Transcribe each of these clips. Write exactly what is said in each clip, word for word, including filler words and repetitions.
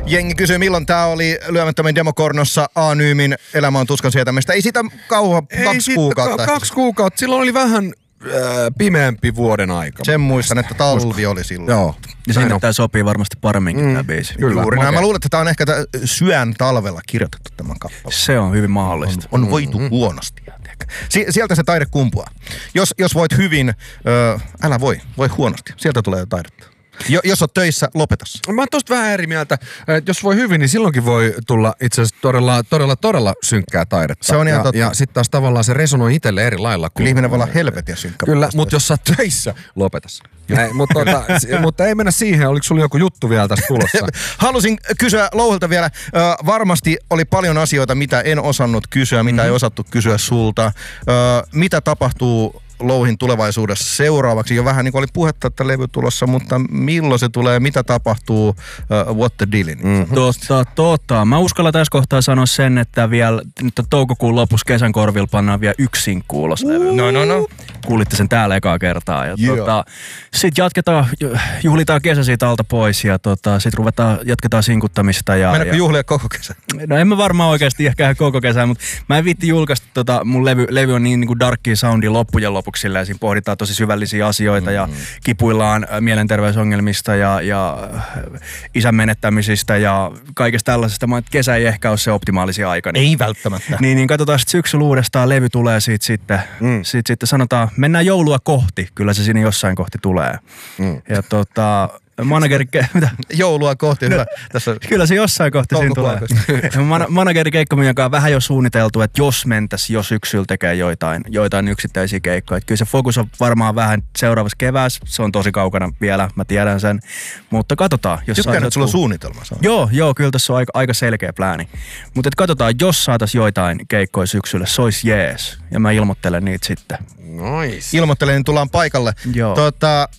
Jengi kysyy, milloin tää oli Lyömättömien demokornossa Anyymin Elämä on tuskan sietämistä. Ei siitä kauan, Ei kaksi sit, kuukautta. K- kaksi kuukautta. Silloin oli vähän äh, pimeämpi vuoden aika. Sen muistan, että talvi oli silloin. Joo. Ja sinne tää sopii varmasti paremminkin mm, tää biisi. Kyllä. Juuri näin. Mä luulen, että tää on ehkä tää syön talvella kirjoitettu tämän kappale. Se on hyvin mahdollista. On, on voitu mm-hmm. huonosti. Si- sieltä se taide kumpuaa. Jos, jos voit hyvin, ö, älä voi, voi huonosti. Sieltä tulee taidetta. Jo, jos oot töissä, lopeta. Mä oon tosta vähän eri mieltä. Että jos voi hyvin, niin silloinkin voi tulla itse asiassa todella, todella, todella synkkää taidetta. Se on ihan ja, totta. ja sitten taas tavallaan se resonoi itselle eri lailla. Kyllä ihminen voi olla helvetin synkkä. Kyllä, mutta jos sä oot töissä, lopetas. Ei, mutta, tota, mutta ei mennä siihen. Oliko sulla joku juttu vielä tässä tulossa? Halusin kysyä Louhilta vielä. Ö, varmasti oli paljon asioita, mitä en osannut kysyä, mitä mm-hmm. ei osattu kysyä sulta. Ö, mitä tapahtuu Louhin tulevaisuudessa seuraavaksi? Jo vähän niin kuin oli puhetta, että levy tulossa, mutta milloin se tulee, mitä tapahtuu, uh, what the deal? Mm-hmm. Totta, totta. Mä uskallan tässä kohtaa sanoa sen, että vielä nyt toukokuun lopussa kesän korvilla pannaan vielä yksi sinkku ulos levy. No, no, no. Kuulitte sen täällä ekaa kertaa. Ja yeah. tota, sit jatketaan, juhlitaan kesä siitä alta pois ja tota, sit ruvetaan, jatketaan sinkuttamista. Ja, Mennäänkö ja, juhlia koko kesän? No en mä varmaan oikeasti ehkä koko kesän, mutta mä en viitti julkaista, tota, mun levy, levy on niin, niin kuin darkia soundi loppujen lopuksi. Silleen, siinä pohditaan tosi syvällisiä asioita mm-hmm. ja kipuillaan mielenterveysongelmista ja, ja isän menettämisistä ja kaikesta tällaisesta. Mä että kesä ei ehkä ole se optimaalisia aika. Niin, ei välttämättä. Niin, niin katsotaan sitten syksyllä uudestaan, levy tulee siitä sitten. Mm. Siitä sitten sanotaan, mennään joulua kohti. Kyllä se siinä jossain kohti tulee. Mm. Ja tota... Manageri, mitä? Joulua kohti, hyvä. Tässä kyllä se jossain kohti siinä tulee. Man- manageri keikkamien kanssa vähän jo suunniteltu, että jos mentäisiin jo syksyllä tekee joitain, joitain yksittäisiä keikkoja. Että kyllä se fokus on varmaan vähän seuraavassa keväässä. Se on tosi kaukana vielä, mä tiedän sen. Mutta katsotaan. Jos Tykkään, että sulla on suunnitelma. Joo, joo, kyllä tässä on aika, aika selkeä plääni. Mutta katsotaan, jos saataisiin joitain keikkoja syksyllä, se olisi jees. Ja mä ilmoittelen niitä sitten. Nice. Ilmoittelen, niin tullaan paikalle. Joo. Tota...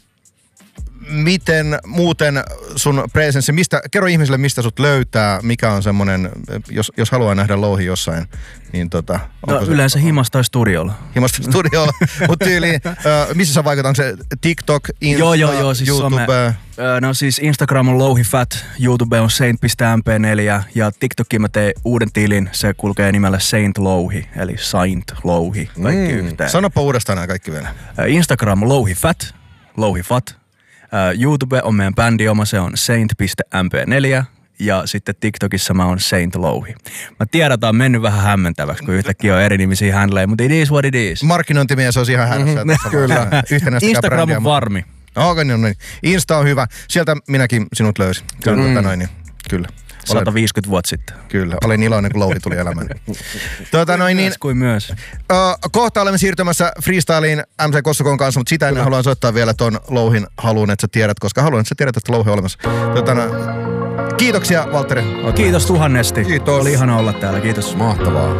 Miten muuten sun presenssi, mistä, kerro ihmisille mistä sut löytää, mikä on semmonen, jos, jos haluaa nähdä Louhi jossain, niin tota... No se, yleensä Himas tai studiolla. Himas tai studiolla, mutta tyyliin, äh, missä sä vaikutat, onko se TikTok, Insta, joo, joo, joo, siis YouTube? Some, no siis Instagram on louhifat, YouTube on saint piste m p neljä ja TikTokin mä teen uuden tilin, se kulkee nimellä Saint Louhi, eli Saint Louhi, kaikki mm. yhteen. Sanopa uudestaan nämä kaikki vielä. Instagram louhifat, louhifat. Uh, YouTube on meidän bändi oma, se on saint piste m p neljä ja sitten TikTokissa mä oon Saint Louhi. Mä tiedän, että on mennyt vähän hämmentäväksi, kun yhtäkkiä on eri nimisiä handleja, mutta it is what it is. Markkinointimies olisi ihan hädässä. Mm-hmm. Kyllä. Instagram on varmi. Okei, no niin. Insta on hyvä. Sieltä minäkin sinut löysin. Kyllä. Mm. Tota noin, niin. Kyllä. sata viisikymmentä vuotta sitten. Kyllä, olin iloinen, kun Louhi tuli elämään. tuota, noin, niin, kuin myös. Ö, kohta olemme siirtymässä freestyliin M C Kossukon kanssa, mutta sitä ennen haluan soittaa vielä ton Louhin haluun, että sä tiedät, koska haluan, että sä tiedät, että Louhi on olemassa. Tuota, no, kiitoksia, Valtteri. Kiitos tuhannesti. Kiitos. Oli ihana olla täällä, kiitos. Mahtavaa.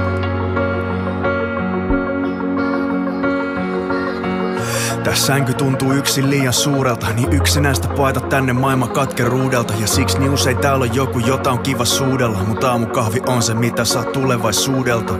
Tää sänky tuntuu yksin liian suurelta, niin yksinäistä paeta tänne maailman katkeruudelta. Ja siksi niin usein täällä on joku, jota on kiva suudella, mutta aamukahvi on se, mitä saa tulevaisuudelta.